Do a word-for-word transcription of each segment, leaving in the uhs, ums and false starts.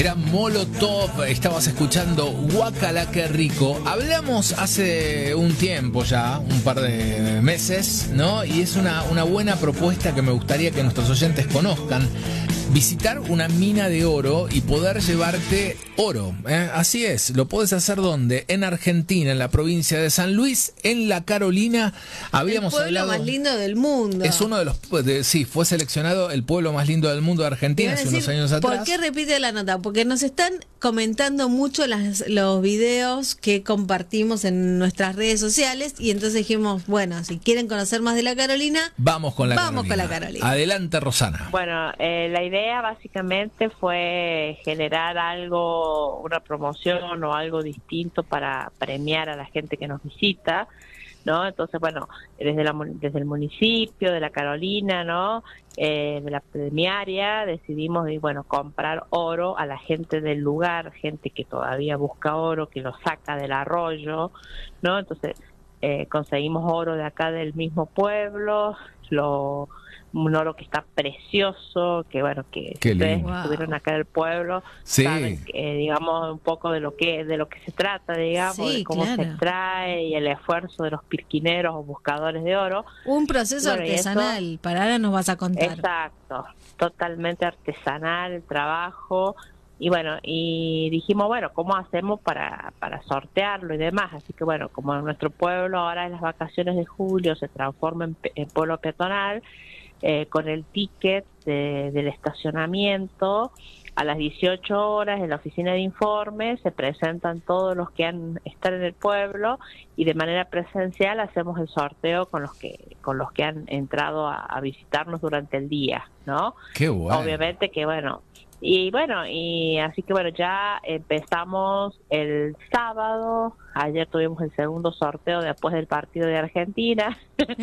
Era Molotov, estabas escuchando Guacala, qué rico. Hablamos hace un tiempo ya, un par de meses, ¿no? Y es una, una buena propuesta que me gustaría que nuestros oyentes conozcan. Visitar una mina de oro y poder llevarte oro, ¿eh? Así es, lo puedes hacer ¿dónde? En Argentina, en la provincia de San Luis, en La Carolina. Habíamos el pueblo hablado, más lindo del mundo. Es uno de los, de, sí, fue seleccionado el pueblo más lindo del mundo de Argentina hace unos años atrás. ¿Por qué repite la nota? Porque nos están comentando mucho las, los videos que compartimos en nuestras redes sociales y entonces dijimos, bueno, si quieren conocer más de La Carolina, vamos con la vamos Carolina. con la Carolina. Adelante, Rosana. Bueno, eh, la idea básicamente fue generar algo, una promoción o algo distinto para premiar a la gente que nos visita, ¿no? Entonces, bueno, desde la desde el municipio de La Carolina, ¿no? Eh, de la de mi área decidimos, bueno, comprar oro a la gente del lugar, gente que todavía busca oro, que lo saca del arroyo, ¿no? Entonces, eh, conseguimos oro de acá del mismo pueblo, lo un oro que está precioso, que bueno, que Qué ustedes lindo. estuvieron acá del pueblo, Sí. saben, eh, digamos, un poco de lo que de lo que se trata, digamos, Sí, de cómo claro. se extrae y el esfuerzo de los pirquineros o buscadores de oro. Un proceso Bueno, y artesanal, eso- para ahora nos vas a contar. Exacto, totalmente artesanal el trabajo. Y bueno, y dijimos, bueno, ¿cómo hacemos para, para sortearlo y demás? Así que bueno, como en nuestro pueblo ahora en las vacaciones de julio se transforma en, pe- en pueblo peatonal, eh, con el ticket de- del estacionamiento, a las dieciocho horas en la oficina de informes se presentan todos los que han están en el pueblo y de manera presencial hacemos el sorteo con los que con los que han entrado a, a visitarnos durante el día, ¿no? Qué bueno. Obviamente que bueno, y bueno, y así que bueno, ya empezamos el sábado, ayer tuvimos el segundo sorteo después del partido de Argentina,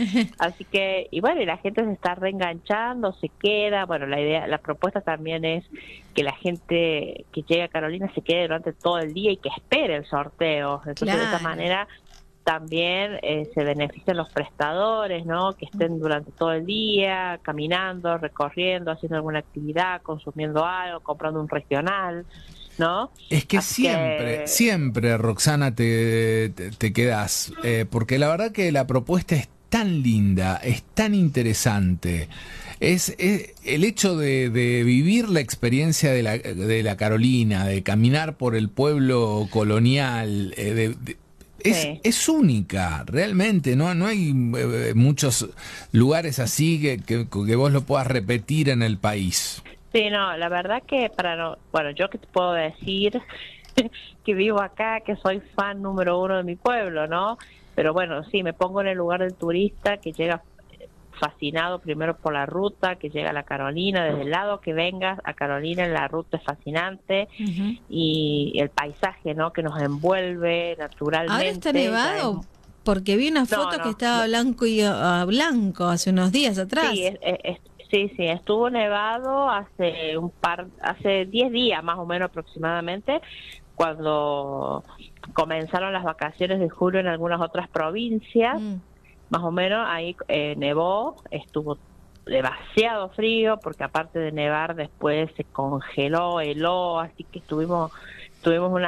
así que, y bueno, y la gente se está reenganchando, se queda, bueno, la idea, la propuesta también es que la gente que llegue a Carolina se quede durante todo el día y que espere el sorteo, entonces de esta Claro. manera también eh, se benefician los prestadores, ¿no? Que estén durante todo el día caminando, recorriendo, haciendo alguna actividad, consumiendo algo, comprando un regional, ¿no? Es que Así siempre, que- siempre, Roxana, te, te, te quedás, eh, porque la verdad que la propuesta es tan linda, es tan interesante. Es, es el hecho de, de vivir la experiencia de la, de la Carolina, de caminar por el pueblo colonial, eh, de, de- es, Sí. es única, realmente, no, no hay eh, muchos lugares así que, que, que vos lo puedas repetir en el país. Sí, no, la verdad que para no, bueno, yo que te puedo decir que vivo acá, que soy fan número uno de mi pueblo, ¿no? Pero bueno, sí, me pongo en el lugar del turista que llega fascinado primero por la ruta, que llega a la Carolina, desde el lado que vengas a Carolina, la ruta es fascinante Ujú. y el paisaje, ¿no? Que nos envuelve naturalmente. Ahora está ya nevado, es- porque vi una No, foto no, que estaba no. blanco y a blanco hace unos días atrás. Sí, es- es- es- sí, sí, estuvo nevado hace un par, hace diez días más o menos aproximadamente, cuando comenzaron las vacaciones de julio en algunas otras provincias, Mm. más o menos ahí eh, nevó, estuvo demasiado frío, porque aparte de nevar después se congeló, heló, así que estuvimos, tuvimos una